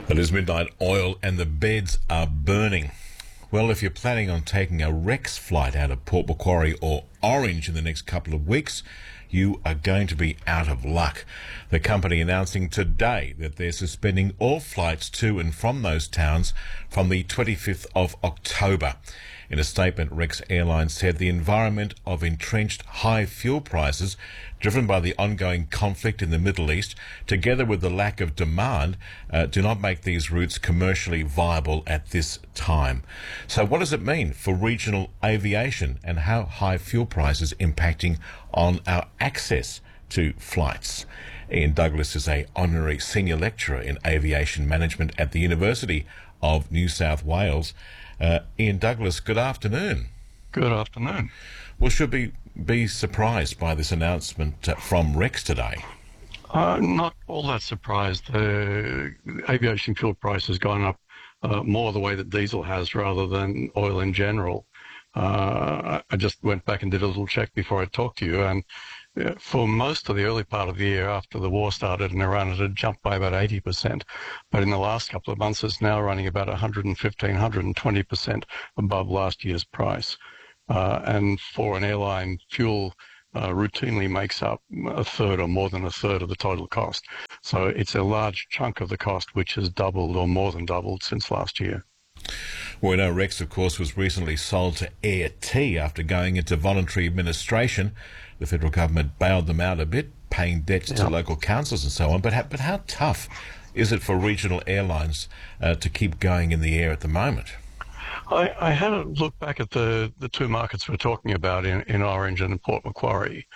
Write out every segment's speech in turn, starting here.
It is midnight oil and the beds are burning. Well, if you're planning on taking a Rex flight out of Port Macquarie or Orange in the next couple of weeks, you are going to be out of luck. The company announcing today that they're suspending all flights to and from those towns from the 25th of October. In a statement, Rex Airlines said the environment of entrenched high fuel prices driven by the ongoing conflict in the Middle East, together with the lack of demand, do not make these routes commercially viable at this time. So what does it mean for regional aviation, and how high fuel prices impacting on our access to flights? Ian Douglas is an honorary senior lecturer in aviation management at the University of New South Wales. Ian Douglas, good afternoon. Good afternoon. Well, should we be surprised by this announcement from Rex today? Not all that surprised. The aviation fuel price has gone up more the way that diesel has rather than oil in general. I just went back and did a little check before I talked to you, and for most of the early part of the year after the war started in Iran, it had jumped by about 80%. But in the last couple of months, it's now running about 115, 120% above last year's price. And for an airline, fuel routinely makes up a third or more than a third of the total cost. So it's a large chunk of the cost which has doubled or more than doubled since last year. Well, we know Rex, of course, was recently sold to Air T after going into voluntary administration. The federal government bailed them out a bit, paying debts to local councils and so on. But how tough is it for regional airlines to keep going in the air at the moment? I had a look back at the two markets we're talking about in Orange and in Port Macquarie.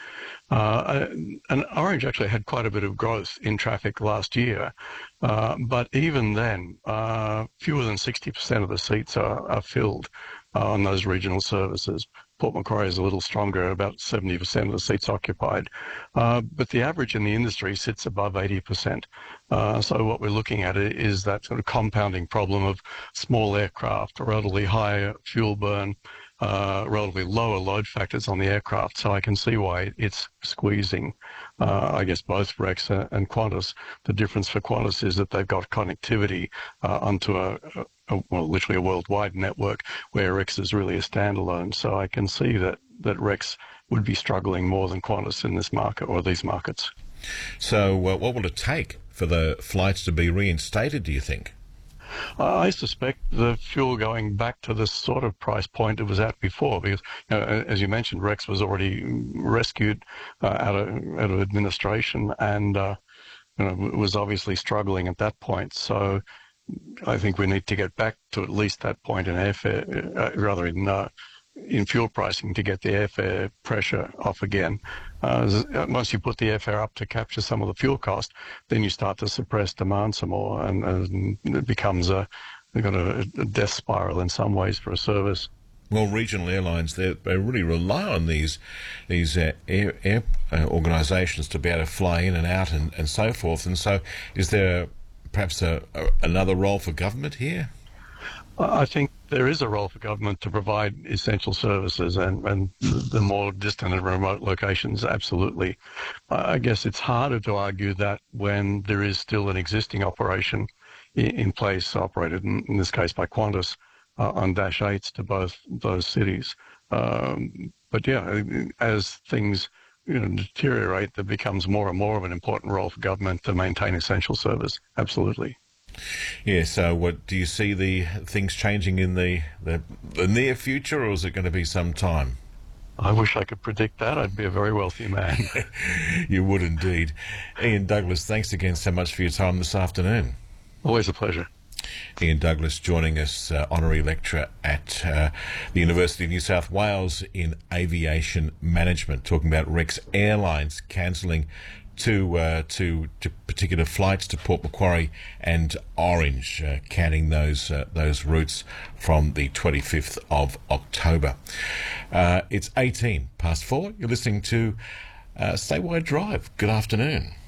And Orange actually had quite a bit of growth in traffic last year. But even then, fewer than 60% of the seats are filled on those regional services. Port Macquarie is a little stronger, about 70% of the seats occupied. But the average in the industry sits above 80%. So what we're looking at is that sort of compounding problem of small aircraft, relatively high fuel burn, relatively lower load factors on the aircraft. So I can see why it's squeezing, I guess, both Rex and Qantas. The difference for Qantas is that they've got connectivity onto literally a worldwide network, where Rex is really a standalone. So I can see that Rex would be struggling more than Qantas in this market or these markets. So what will it take for the flights to be reinstated, do you think? I suspect the fuel going back to the sort of price point it was at before, because, as you mentioned, Rex was already rescued out of administration, and was obviously struggling at that point. So I think we need to get back to at least that point in airfare, in fuel pricing, to get the airfare pressure off again. Once you put the airfare up to capture some of the fuel cost, then you start to suppress demand some more, and it becomes a death spiral in some ways for a service. Well, regional airlines, they really rely on these air organisations to be able to fly in and out and so forth. And so is there perhaps another role for government here? I think there is a role for government to provide essential services, and the more distant and remote locations, absolutely. I guess it's harder to argue that when there is still an existing operation in place, operated in this case by Qantas, on Dash 8s to both those cities. But yeah, as things deteriorate, there becomes more and more of an important role for government to maintain essential service. Absolutely. Yeah, so what do you see the things changing in the near future, or is it going to be some time? I wish I could predict that. I'd be a very wealthy man. You would indeed. Ian Douglas, thanks again so much for your time this afternoon. Always a pleasure. Ian Douglas joining us, honorary lecturer at the University of New South Wales in aviation management, talking about Rex Airlines cancelling two particular flights to Port Macquarie and Orange, canning those routes from the 25th of October. It's 4:18. You're listening to Stay Wide Drive. Good afternoon.